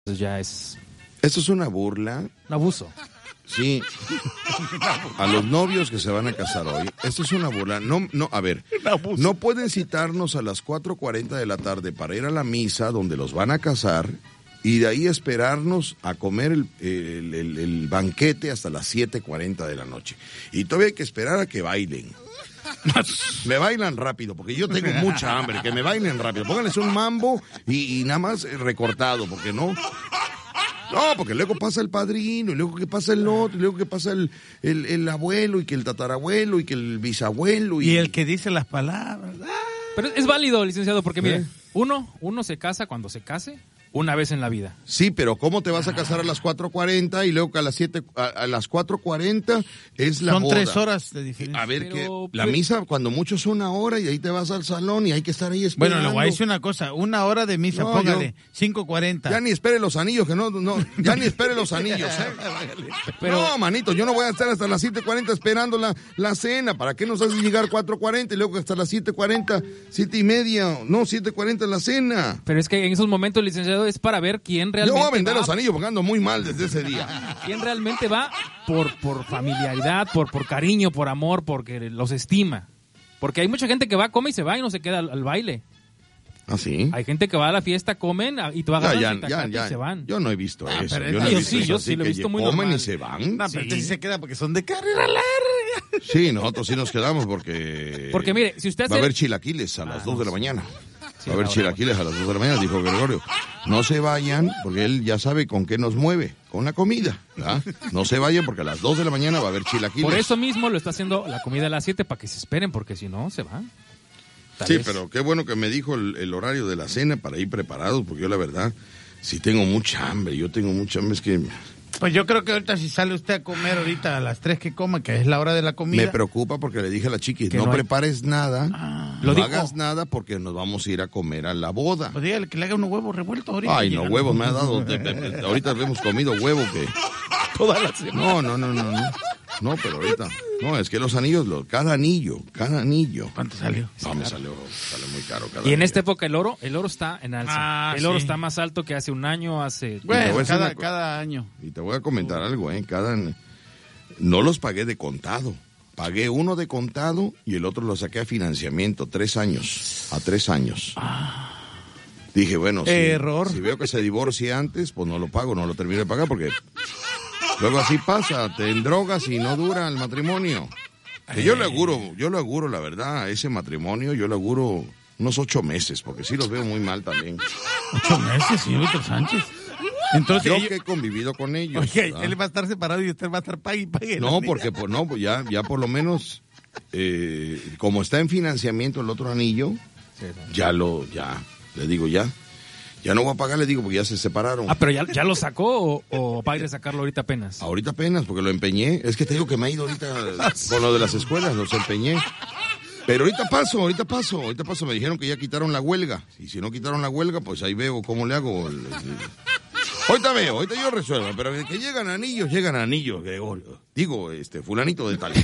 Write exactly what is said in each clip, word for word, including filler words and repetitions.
ya es... Esto es una burla. Un abuso. Sí. A los novios que se van a casar hoy, esto es una burla. No, no, a ver, no pueden citarnos a las cuatro cuarenta de la tarde para ir a la misa donde los van a casar y de ahí esperarnos a comer el, el, el, el banquete hasta las siete cuarenta de la noche. Y todavía hay que esperar a que bailen. Me bailan rápido, porque yo tengo mucha hambre, que me bailen rápido. Pónganles un mambo y, y nada más recortado, porque no... No, porque luego pasa el padrino, y luego que pasa el otro, y luego que pasa el, el, el abuelo, y que el tatarabuelo, y que el bisabuelo. Y, y el que dice las palabras. Pero es válido, licenciado, porque mire, uno, uno se casa cuando se case, una vez en la vida. Sí, pero ¿cómo te vas a casar a las cuatro cuarenta y luego que a las siete, a, a las cuatro cuarenta es la Son boda? Son tres horas de diferencia. A ver, pero, que la pero... misa cuando mucho es una hora y ahí te vas al salón y hay que estar ahí esperando. Bueno, le voy a decir una cosa, una hora de misa, no, póngale, yo... cinco cuarenta. Ya ni espere los anillos, que no, no, ya ni espere los anillos, ¿eh? Pero... No, manito, yo no voy a estar hasta las siete cuarenta esperando la, la cena. ¿Para qué nos haces llegar cuatro cuarenta y luego hasta las siete cuarenta, siete y media? No, siete cuarenta la cena. Pero es que en esos momentos, licenciado, es para ver quién realmente Yo voy a vender va, los anillos porque ando muy mal desde ese día. ¿Quién realmente va por, por familiaridad, por, por cariño, por amor, porque los estima? Porque hay mucha gente que va, come y se va y no se queda al, al baile. ¿Ah, sí? Hay gente que va a la fiesta, comen y tú agarras ya, el ya, ya, y se van. Yo no he visto ah, eso. Yo, yo, no he yo visto sí, eso, yo sí lo he visto muy comen normal. y se van. No, pero sí. sí se queda porque son de carrera larga. Sí, nosotros sí nos quedamos porque... Porque mire, si usted... Va se... a haber chilaquiles a las ah, dos no, de la sí. mañana. Sí, va a haber chilaquiles a las dos de la mañana, dijo Gregorio. No se vayan, porque él ya sabe con qué nos mueve, con la comida, ¿verdad? No se vayan porque a las dos de la mañana va a haber chilaquiles. Por eso mismo lo está haciendo la comida a las siete, para que se esperen, porque si no, se van. Tal sí, vez. Pero qué bueno que me dijo el, el horario de la cena para ir preparados, porque yo la verdad, sí tengo mucha hambre, yo tengo mucha hambre, es que... Pues yo creo que ahorita si sale usted a comer ahorita a las tres que coma, que es la hora de la comida. Me preocupa porque le dije a la chiquis, no, no prepares nada, ah, no ¿lo hagas nada porque nos vamos a ir a comer a la boda. Pues dígale que le haga unos huevos revueltos ahorita. Ay, no, huevos me ha dado, de, de, de, ahorita hemos comido huevo que... Toda la semana. No, no, no, no, no. No, pero ahorita. No, es que los anillos, los, cada anillo, cada anillo. ¿Cuánto salió? No, me salió, sale muy caro cada Y en anillo. esta época el oro, el oro está en alza. Ah, el oro sí. está más alto que hace un año, hace... Bueno, voy a cada, una co- cada año. Y te voy a comentar algo, ¿eh? Cada... No los pagué de contado. Pagué uno de contado y el otro lo saqué a financiamiento, tres años. A tres años. Ah. Dije, bueno, si, Error. si veo que se divorcie antes, pues no lo pago, no lo termino de pagar porque... Luego así pasa, te endrogas y no dura el matrimonio. Que yo le auguro, yo le auguro la verdad, a ese matrimonio, yo le auguro unos ocho meses, porque sí los veo muy mal también. Ocho meses, señor Víctor Sánchez. Entonces, Yo ellos... que he convivido con ellos. Oye, ¿verdad? él va a estar separado y usted va a estar pague y pague. No, porque pues no, pues ya, ya por lo menos, eh, como está en financiamiento el otro anillo, Sí, sí. ya lo, ya, le digo ya. Ya no voy a pagar, le digo, porque ya se separaron. Ah, pero ya, ya lo sacó o, o va a ir a sacarlo ahorita apenas. Ahorita apenas, porque lo empeñé. Es que te digo que me ha ido ahorita con lo de las escuelas, los empeñé. Pero ahorita paso, ahorita paso, ahorita paso. Me dijeron que ya quitaron la huelga. Y si no quitaron la huelga, pues ahí veo cómo le hago. Ahorita veo, ahorita yo resuelvo. Pero que llegan anillos, llegan anillos, Gregorio. Digo, este, fulanito de tal.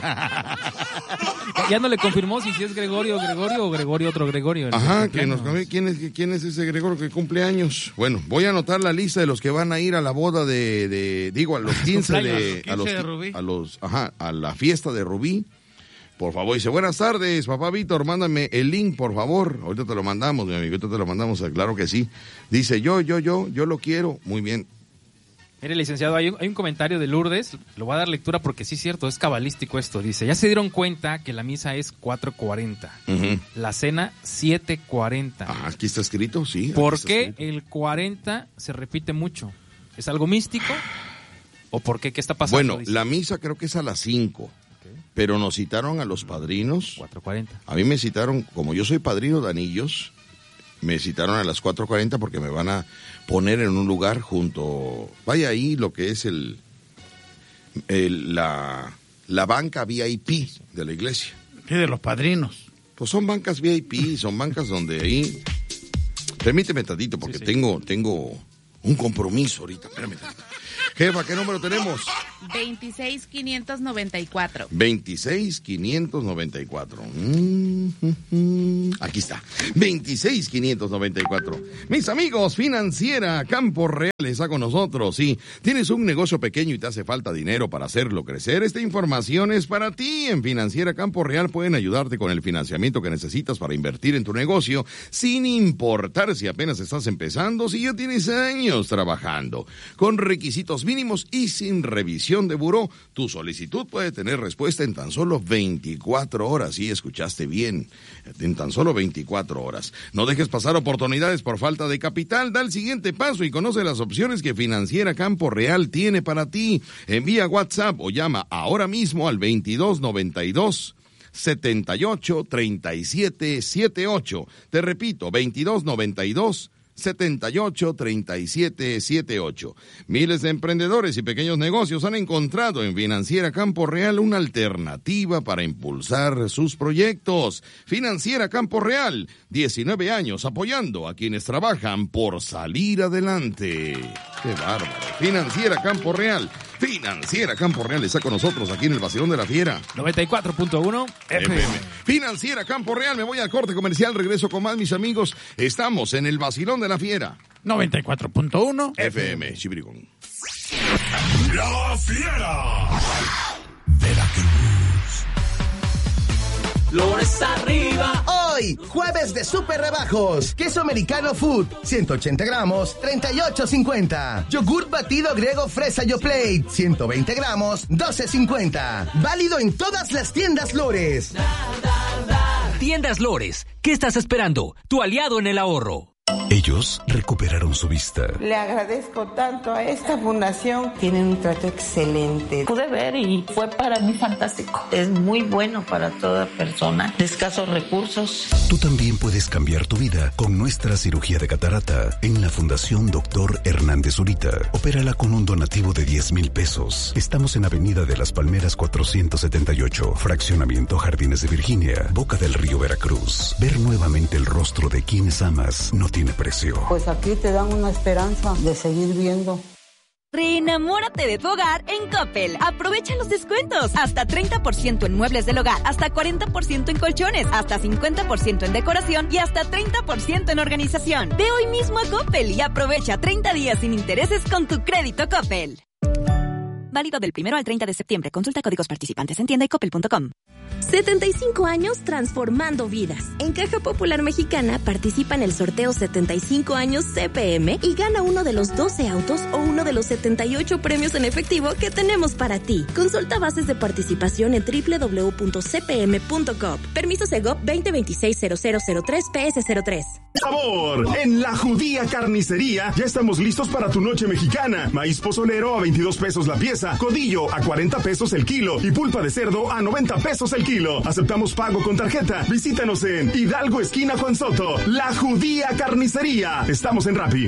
Ya no le confirmó si, si es Gregorio Gregorio o Gregorio otro Gregorio. el Ajá, de que nos cumpleaños. ¿quién es, quién es ese Gregorio que cumple años? Bueno, voy a anotar la lista de los que van a ir a la boda de, de digo, a los quince de, Cumpleaños, a los, quince de Rubí. a los, ajá, a la fiesta de Rubí. Por favor, dice, buenas tardes, papá Víctor, mándame el link, por favor. Ahorita te lo mandamos, mi amigo, ahorita te lo mandamos, claro que sí. Dice, yo, yo, yo, yo lo quiero. Muy bien. Mire, licenciado, hay un, hay un comentario de Lourdes, lo voy a dar lectura porque sí es cierto, es cabalístico esto. Dice, ya se dieron cuenta que la misa es cuatro cuarenta, Uh-huh. la cena siete cuarenta. Ah, aquí está escrito, sí. aquí ¿Por está qué escrito. el cuarenta se repite mucho? ¿Es algo místico? ¿O por qué? ¿Qué está pasando? Bueno, Dice. la misa creo que es a las cinco, Ok. pero nos citaron a los padrinos. cuatro cuarenta. A mí me citaron, como yo soy padrino de anillos, me citaron a las cuatro cuarenta porque me van a poner en un lugar junto, vaya ahí lo que es el, el la, la banca V I P de la iglesia. Sí, de los padrinos. Pues son bancas V I P, son bancas donde ahí, permíteme tantito porque Sí, sí. tengo, tengo un compromiso ahorita, espérame tantito. Jefa, ¿qué número tenemos? veintiséis quinientos noventa y cuatro. veintiséis quinientos noventa y cuatro. Mm. Aquí está, veintiséis quinientos noventa y cuatro. Mis amigos, Financiera Campo Real está con nosotros. Si tienes un negocio pequeño y te hace falta dinero para hacerlo crecer, esta información es para ti. En Financiera Campo Real pueden ayudarte con el financiamiento que necesitas para invertir en tu negocio, sin importar si apenas estás empezando, si ya tienes años trabajando. Con requisitos mínimos y sin revisión de buró, tu solicitud puede tener respuesta en tan solo veinticuatro horas. Sí, escuchaste bien, en tan solo veinticuatro horas. No dejes pasar oportunidades por falta de capital. Da el siguiente paso y conoce las opciones que Financiera Campo Real tiene para ti. Envía WhatsApp o llama ahora mismo al veintidós noventa y dos setenta y ocho treinta y siete setenta y ocho. Te repito, veintidós noventa y dos setenta y ocho treinta y siete setenta y ocho. Miles de emprendedores y pequeños negocios han encontrado en Financiera Campo Real una alternativa para impulsar sus proyectos. Financiera Campo Real, diecinueve años apoyando a quienes trabajan por salir adelante. ¡Qué bárbaro! Financiera Campo Real. Financiera Campo Real está con nosotros aquí en el Vacilón de la Fiera. noventa y cuatro punto uno F M. Financiera Campo Real, me voy al corte comercial, regreso con más, mis amigos. Estamos en el Vacilón de la Fiera. noventa y cuatro punto uno F M, Chibrigón. La Fiera. Veracruz. Flores arriba. Hoy, jueves de super rebajos. Queso americano Food, ciento ochenta gramos, treinta y ocho cincuenta. Yogur batido griego fresa Yoplait, ciento veinte gramos, doce cincuenta. Válido en todas las tiendas Lores. Tiendas Lores, ¿qué estás esperando? Tu aliado en el ahorro. Ellos recuperaron su vista. Le agradezco tanto a esta fundación. Tienen un trato excelente. Pude ver y fue para mí fantástico. Es muy bueno para toda persona de escasos recursos. Tú también puedes cambiar tu vida con nuestra cirugía de catarata en la Fundación Doctor Hernández Zurita. Opérala con un donativo de diez mil pesos. Estamos en Avenida de las Palmeras cuatrocientos setenta y ocho, Fraccionamiento Jardines de Virginia, Boca del Río, Veracruz. Ver nuevamente el rostro de quienes amas no tiene precio. Pues aquí te dan una esperanza de seguir viendo. Reenamórate de tu hogar en Coppel. Aprovecha los descuentos. Hasta treinta por ciento en muebles del hogar, hasta cuarenta por ciento en colchones, hasta cincuenta por ciento en decoración y hasta treinta por ciento en organización. Ve hoy mismo a Coppel y aprovecha treinta días sin intereses con tu crédito Coppel. Válido del primero al treinta de septiembre. Consulta códigos participantes en tienda y coppel punto com. setenta y cinco años transformando vidas. En Caja Popular Mexicana participa en el sorteo setenta y cinco años C P M y gana uno de los doce autos o uno de los setenta y ocho premios en efectivo que tenemos para ti. Consulta bases de participación en doble u doble u doble u punto c p m punto com. Permiso Segov veinte veintiséis cero cero cero tres P S cero tres. Sabor, en La Judía Carnicería ya estamos listos para tu noche mexicana. Maíz pozolero a veintidós pesos la pieza, codillo a cuarenta pesos el kilo y pulpa de cerdo a noventa pesos el kilo. Aceptamos pago con tarjeta. Visítanos en Hidalgo esquina Juan Soto. La Judía Carnicería. Estamos en Rappi.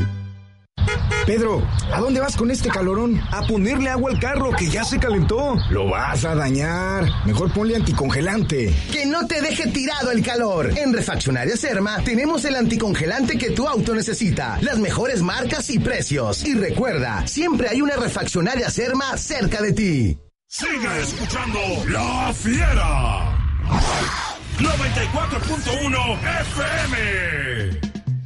Pedro, ¿a dónde vas con este calorón? A ponerle agua al carro que ya se calentó. Lo vas a dañar. Mejor ponle anticongelante. Que no te deje tirado el calor. En Refaccionaria Serma tenemos el anticongelante que tu auto necesita. Las mejores marcas y precios. Y recuerda, siempre hay una Refaccionaria Serma cerca de ti. Sigue escuchando La Fiera. noventa y cuatro punto uno F M.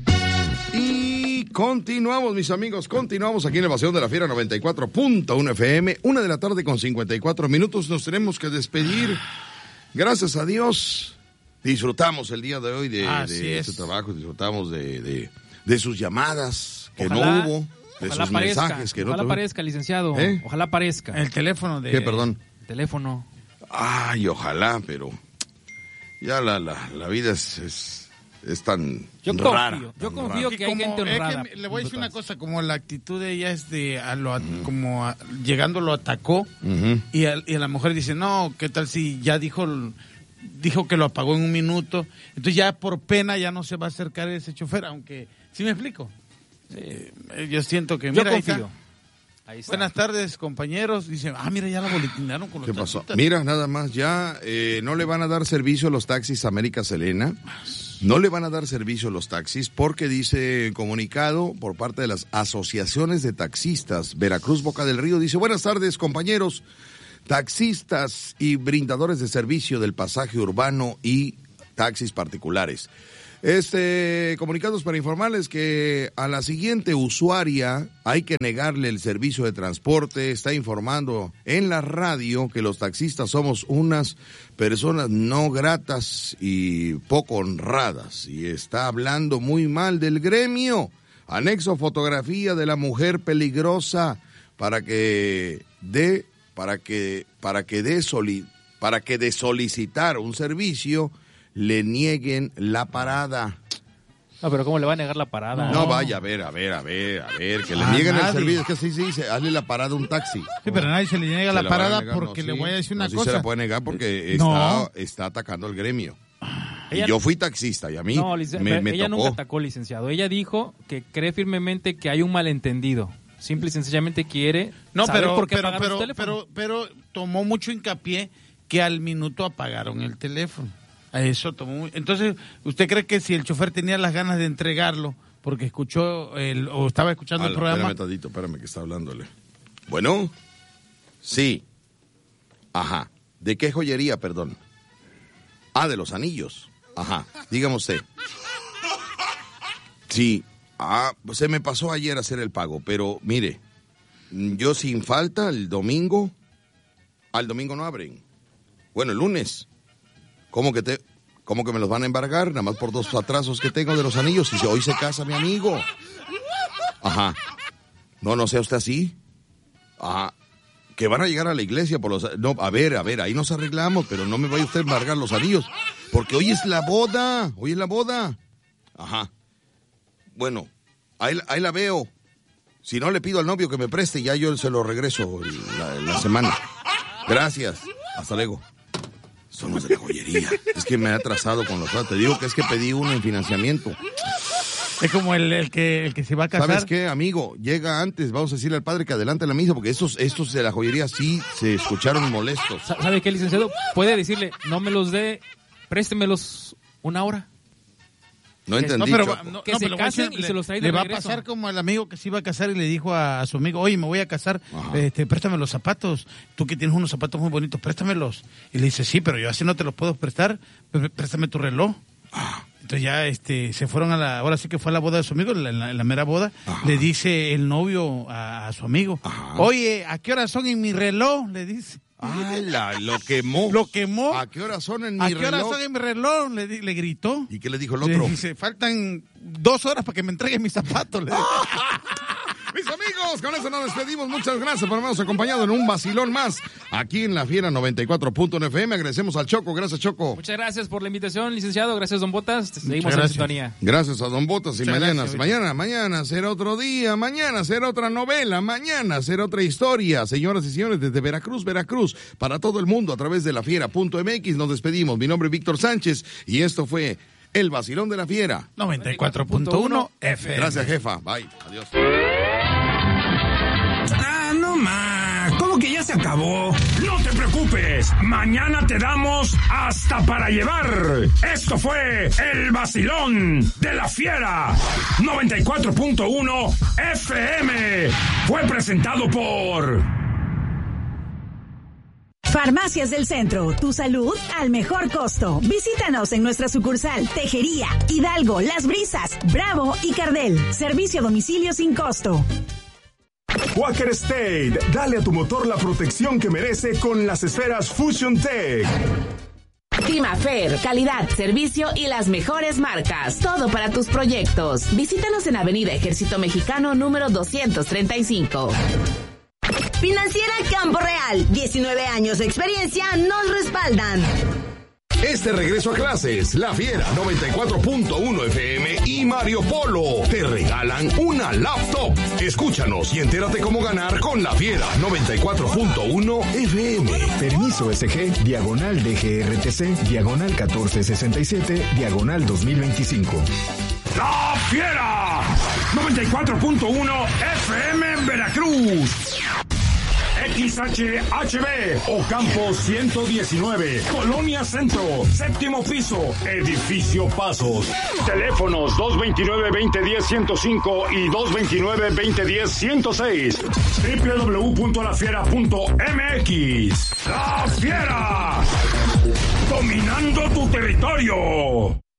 Y continuamos, mis amigos, continuamos aquí en el Vacilón de la Fiera noventa y cuatro punto uno F M, una de la tarde con cincuenta y cuatro minutos, nos tenemos que despedir. Gracias a Dios, disfrutamos el día de hoy de, de este trabajo, disfrutamos de, de, de sus llamadas, que ojalá, no hubo, de ojalá sus parezca, mensajes que no Ojalá tuvo. parezca, licenciado, ¿Eh? ojalá parezca. El teléfono de... ¿Qué, perdón? El teléfono. Ay, ojalá, pero ya la, la, la vida es... es Es tan yo rara. Confío, yo tan confío rara. que hay gente honrada. Que le voy a decir una cosa, como la actitud de ella es de, a lo, uh-huh. como a, llegando lo atacó, uh-huh. y, a, y a la mujer dice, no, ¿qué tal si ya dijo dijo que lo apagó en un minuto? Entonces ya por pena ya no se va a acercar ese chofer, aunque, ¿sí me explico? Eh, yo siento que... Yo mira, confío. Ahí está. Buenas tardes, compañeros. Dice, ah, mira, ya la boletinaron con los ¿Qué pasó? taxitas. Mira, nada más, ya eh, no le van a dar servicio a los taxis América Selena. No le van a dar servicio a los taxis porque dice comunicado por parte de las asociaciones de taxistas Veracruz Boca del Río. Dice, buenas tardes, compañeros, taxistas y brindadores de servicio del pasaje urbano y taxis particulares. Este, comunicados para informarles que a la siguiente usuaria hay que negarle el servicio de transporte. Está informando en la radio que los taxistas somos unas personas no gratas y poco honradas. Y está hablando muy mal del gremio. Anexo fotografía de la mujer peligrosa para que dé, para que, para que dé soli, para que de solicitar un servicio le nieguen la parada. No, pero ¿cómo le va a negar la parada? No, no vaya, a ver, a ver, a ver, a ver, que le a nieguen nadie. el servicio. Es que sí, sí, dice, hazle la parada a un taxi. Sí, pero a nadie se le niega se la, la parada negar, porque no, le sí, voy a decir una no, cosa. Sí se la puede negar porque no. está, está atacando al gremio. Ella, y yo fui taxista y a mí no, me, me ella tocó. nunca atacó, licenciado. Ella dijo que cree firmemente que hay un malentendido. Simple y sencillamente quiere no, saber pero, por qué pero, apagaron pero, su teléfono. Pero, pero tomó mucho hincapié que al minuto apagaron el teléfono. A eso tomó. Entonces, ¿usted cree que si el chofer tenía las ganas de entregarlo porque escuchó el, o estaba escuchando Ala, el programa? Espérame, tadito, espérame que está hablándole. Bueno, sí. Ajá. ¿De qué joyería, perdón? Ah, de los anillos. Ajá. Dígame usted. Sí. Ah, se me pasó ayer hacer el pago, pero mire, yo sin falta el domingo, al domingo no abren. Bueno, el lunes. ¿Cómo que te, cómo que me los van a embargar? Nada más por dos atrasos que tengo de los anillos. Y si hoy se casa mi amigo. Ajá. No, no sea usted así. Ajá. Que van a llegar a la iglesia por los... No, a ver, a ver, ahí nos arreglamos, pero no me vaya usted a embargar los anillos. Porque hoy es la boda. Hoy es la boda. Ajá. Bueno, ahí, ahí la veo. Si no, le pido al novio que me preste y ya yo se lo regreso la, la semana. Gracias. Hasta luego. Somos de la joyería. Es que me he atrasado con los datos. Te digo que es que pedí uno en financiamiento. Es como el, el, que, el que se va a casar. ¿Sabes qué, amigo? Llega antes. Vamos a decirle al padre que adelante la misa, porque estos, estos de la joyería sí se escucharon molestos. ¿Sabe qué, licenciado? Puede decirle, no me los dé, préstemelos una hora. No entendí. No, pero, no, que no, se pero casen le, y se los trae de Le va regreso. a pasar como el amigo que se iba a casar y le dijo a, a su amigo, oye, me voy a casar, este, préstame los zapatos. Tú que tienes unos zapatos muy bonitos, préstamelos. Y le dice, sí, pero yo así no te los puedo prestar, préstame tu reloj. Entonces ya este, se fueron a la, ahora sí que fue a la boda de su amigo, la, la, la mera boda. Ajá. Le dice el novio a, a su amigo, ajá, oye, ¿a qué hora son en mi reloj? Le dice. ¡Hala! Lo quemó. Lo quemó. ¿A qué hora son en mi reloj? ¿A qué hora son en mi reloj? Le, le gritó. ¿Y qué le dijo el otro? Le dice, faltan dos horas para que me entreguen mis zapatos. Le Mis amigos, con eso nos despedimos. Muchas gracias por habernos acompañado en un vacilón más aquí en La Fiera noventa y cuatro punto uno F M. Agradecemos al Choco. Gracias, Choco. Muchas gracias por la invitación, licenciado. Gracias, don Botas. Seguimos en sintonía. Gracias a don Botas. Y Muchas mañana, gracias, mañana, mañana será otro día. Mañana será otra novela. Mañana será otra historia. Señoras y señores, desde Veracruz, Veracruz, para todo el mundo a través de la fiera punto m x nos despedimos. Mi nombre es Víctor Sánchez y esto fue El Vacilón de la Fiera noventa y cuatro punto uno F M. Gracias, jefa. Bye. Adiós. Ah, no más. ¿Cómo que ya se acabó? No te preocupes. Mañana te damos hasta para llevar. Esto fue El Vacilón de la Fiera noventa y cuatro punto uno F M. Fue presentado por Farmacias del Centro, tu salud al mejor costo. Visítanos en nuestra sucursal Tejería, Hidalgo, Las Brisas, Bravo y Cardel. Servicio a domicilio sin costo. Quaker State, dale a tu motor la protección que merece con las esferas Fusion Tech. Timafer, calidad, servicio y las mejores marcas. Todo para tus proyectos. Visítanos en Avenida Ejército Mexicano número doscientos treinta y cinco. Financiera Campo Real, diecinueve años de experiencia nos respaldan. Este regreso a clases, La Fiera noventa y cuatro punto uno F M y Mario Polo te regalan una laptop. Escúchanos y entérate cómo ganar con La Fiera noventa y cuatro punto uno F M. Permiso S G, diagonal D G R T C, diagonal catorce sesenta y siete, diagonal dos mil veinticinco. La Fiera noventa y cuatro punto uno F M en Veracruz. X H H B, Ocampo ciento diecinueve, Colonia Centro, séptimo piso, Edificio Pasos. Teléfonos dos dos nueve, dos cero uno cero, ciento cinco y dos dos nueve, dos cero uno cero, ciento seis. doble u doble u doble u punto la fiera punto m x. ¡La Fiera! dominando tu territorio.